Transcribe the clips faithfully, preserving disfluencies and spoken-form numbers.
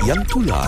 Yang tular.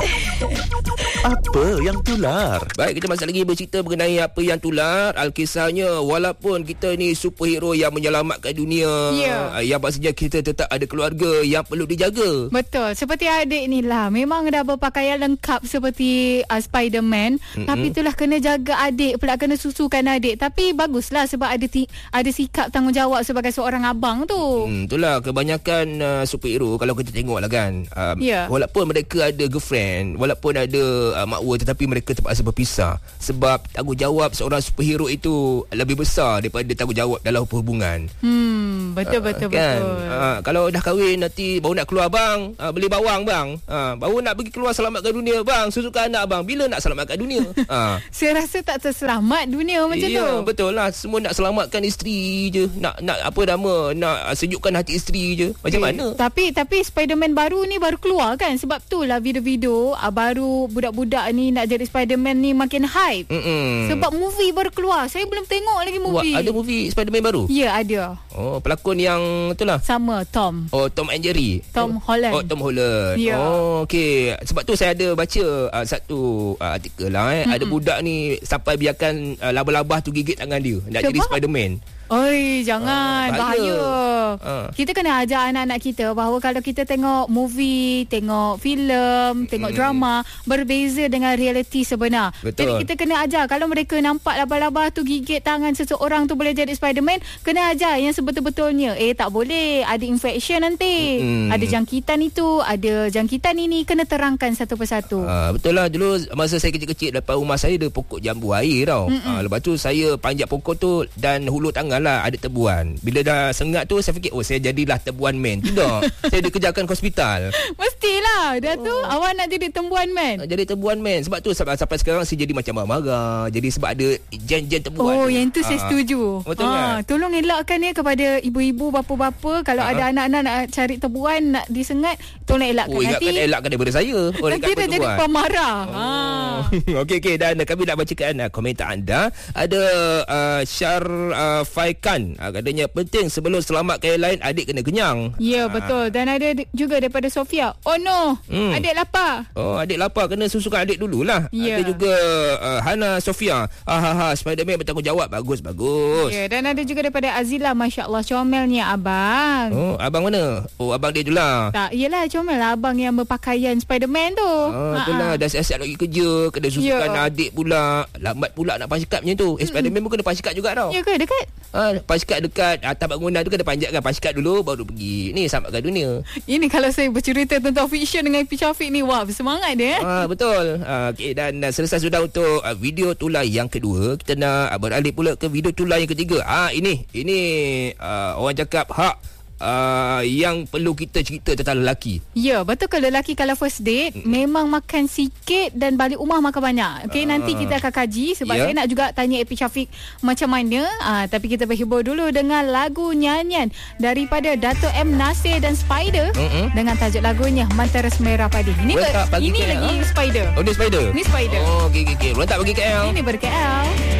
Apa yang tular? Baik, kita masih lagi bercerita mengenai apa yang tular. Alkisahnya, walaupun kita ni superhero yang menyelamatkan dunia, yeah. yang maksudnya kita tetap ada keluarga yang perlu dijaga. Betul. Seperti adik ni lah, memang dah berpakaian lengkap seperti uh, Spiderman. Mm-hmm. Tapi itulah kena jaga adik, pula kena susukan adik. Tapi baguslah sebab ada ti- ada sikap tanggungjawab sebagai seorang abang tu. Hmm, itulah kebanyakan uh, superhero kalau kita tengok lah kan. Uh, yeah. Walaupun mereka ada girlfriend, walaupun ada uh, makwa, tetapi mereka terpaksa berpisah sebab tanggungjawab seorang superhero itu lebih besar daripada tanggungjawab dalam hubungan. Hmm, betul uh, betul kan? betul. Uh, kalau dah kahwin nanti baru nak keluar bang, uh, beli bawang bang. Uh, baru nak pergi keluar selamatkan dunia bang, susukan anak bang. Bila nak selamatkan dunia? uh. Saya rasa tak terselamat dunia macam yeah, tu. Ya, betul lah. Semua nak selamatkan isteri je. Nak nak apa nama? Nak sejukkan hati isteri je. Macam eh, mana? Tapi tapi Spiderman baru ni baru keluar kan? Sebab tu lah video-video uh, baru budak-budak ni nak jadi Spiderman ni makin hype. Mm-mm. Sebab movie baru keluar. Saya belum tengok lagi movie. Wah, ada movie Spiderman baru? Ya, ada. Oh, pelakon yang itulah. Sama, Tom. Oh, Tom and Jerry. Tom Holland. Oh, Tom Holland. Ya. Oh, okey. Sebab tu saya ada baca uh, satu uh, artikel lah eh. Mm-mm. Ada budak ni sampai biarkan uh, labah-labah tu gigit tangan dia nak sebab? jadi Spiderman. Oi, jangan. Uh, bahaya. Uh. Kita kena ajar anak-anak kita bahawa kalau kita tengok movie, tengok filem, tengok hmm. drama, berbeza dengan realiti sebenar. Betul. Jadi kita kena ajar. Kalau mereka nampak labah-labah tu gigit tangan seseorang tu boleh jadi Spiderman, kena ajar yang sebetul-betulnya. Eh, tak boleh. Ada infection nanti. Hmm. Ada jangkitan itu, ada jangkitan ini. Kena terangkan satu persatu. Uh, betul lah. Dulu masa saya kecil-kecil, depan rumah saya ada pokok jambu air tau. Uh, lepas tu saya panjat pokok tu dan hulur tangan lah ada tebuan. Bila dah sengat tu saya fikir, oh saya jadilah tebuan man. Tidak. Saya dikejarkan ke hospital. Mestilah. Dah tu oh. awak nak jadi tebuan man. Jadi tebuan man. Sebab tu sampai, sampai sekarang saya jadi macam marah-marah. Jadi sebab ada jen-jen tebuan. Oh, tu. yang tu saya ha. setuju. Betul ha, kan? Tolong elakkan ya kepada ibu-ibu, bapa-bapa. Kalau ha. ada anak-anak nak cari tebuan, nak disengat, tolong elakkan. Oh, elakkan, nanti elakkan daripada saya. Oh, nanti dah jadi pemarah. Oh. Ha. Okey, okey. Dan kami nak bacakan uh, komentar anda. Ada uh, Syar uh, Faikan. Uh, katanya penting sebelum selamatkan yang lain, adik kena kenyang. Ya, betul. Dan ada juga daripada Sofia. Oh no, hmm. adik lapar. Oh, adik lapar, kena susukan adik dululah. Ya. Ada juga uh, Hana Sofia. Ha ha ha, Spiderman bertanggungjawab. Bagus, bagus. Ya, dan ada juga daripada Azila, masya-Allah, comelnya abang. Oh, abang mana? Oh, abang dia julah. Tak, iyalah comel lah abang yang berpakaian Spiderman tu. Ah, itulah, dah siap-siap lagi kerja, kena susukan ya. adik pula. Lambat pula nak pasikapnya tu. Eh, Spiderman pun kena pasikap juga tau. Ya ke, dekat? Ah, pasikap dekat atas bangunan tu kena panjatkan pasikap dulu baru pergi. Ni selamatkan dunia. Ini kalau saya bercerita tentang fiction dengan P. Syafiq ni, wah, bersemangat dia. Ah, betul. Ah, okay, dan uh, selesai sudah untuk uh, video tular yang kedua. Kita nak uh, beralih pula ke video tular yang ketiga. Ah, ini ini uh, orang cakap hak Uh, yang perlu kita cerita tentang lelaki. Ya, betul ke lelaki kalau first date mm. memang makan sikit dan balik rumah makan banyak. Okey, uh, nanti kita akan kaji sebab yeah. saya nak juga tanya Epi Syafiq macam mana. Uh, tapi kita berhibur dulu dengan lagu nyanyian daripada Dato' M. Nasir dan Spider mm-hmm. dengan tajuk lagunya Menteres Merah Padi. Ini ber, ini K L, lagi ha? Spider. Oh, ni Spider. Ni Spider. Oh, okey okey okey. Letak pergi K L. Ini ber K L.